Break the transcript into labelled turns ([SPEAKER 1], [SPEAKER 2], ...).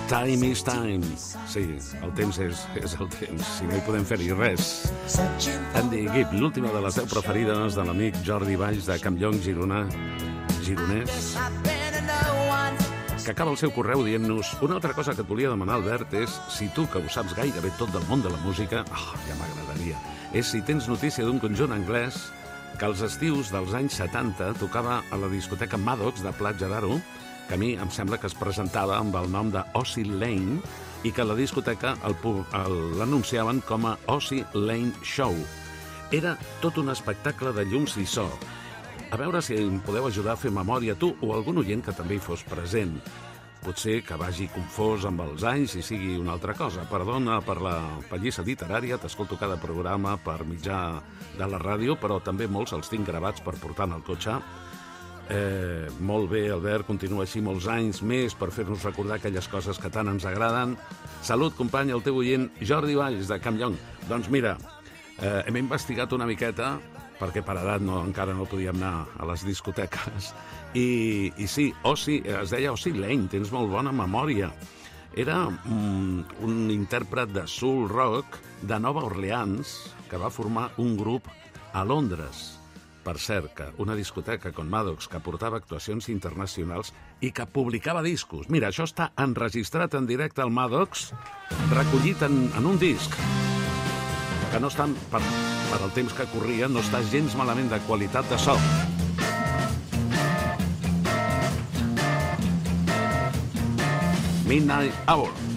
[SPEAKER 1] Time is time. Sí, el temps és el temps, si no hi podem fer-hi res. Andy Gibb, l'última de les 10 preferides de l'amic Jordi Valls de Campllong, gironès, que acaba el seu correu dient-nos: una altra cosa que et volia demanar, Albert, és si tu, que ho saps gairebé tot del món de la música, ja m'agradaria, és si tens notícia d'un conjunt anglès que als estius dels anys 70 tocava a la discoteca Maddox de Platja d'Aro, que a mi em sembla que es presentava amb el nom de Ozzy Lane i que a la discoteca l'anunciaven com a Ozzy Lane Show. Era tot un espectacle de llums i so. A veure si em podeu ajudar a fer memòria, tu o algun oient que també hi fos present. Potser que vagi confós amb els anys i sigui una altra cosa. Perdona per la pallissa literària, t'escolto cada programa per mitjà de la ràdio, però també molts els tinc gravats per portar en el cotxe. Molt bé, Albert, continua així molts anys més per fer-nos recordar aquelles coses que tant ens agraden. Salut, company, el teu oient Jordi Valls de Campllong. Doncs mira, hem investigat una miqueta perquè per edat encara no podíem anar a les discoteques i sí, Ozzy, es deia Ozzy Lane, tens molt bona memòria. Era un intèrpret de soul rock de Nova Orleans que va formar un grup a Londres. Per cert, que una discoteca com Maddox, que portava actuacions internacionals i que publicava discos. Mira, això està enregistrat en directe al Maddox, recollit en un disc, que no està, per el temps que corria, no està gens malament de qualitat de so. Midnight Hour.